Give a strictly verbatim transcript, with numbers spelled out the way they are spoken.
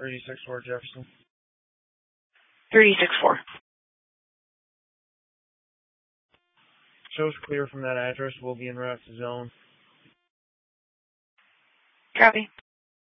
thirty-six four Jefferson. thirty-six four. Shows clear from that address. We'll be en route to zone. Copy.